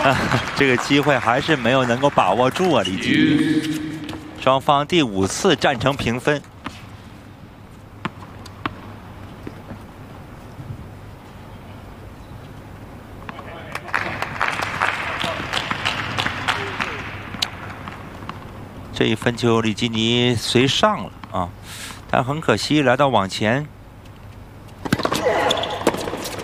这个机会还是没有能够把握住啊，李吉尼。双方第5次战成平分。这一分球，李吉尼随上了啊，但很可惜，来到网前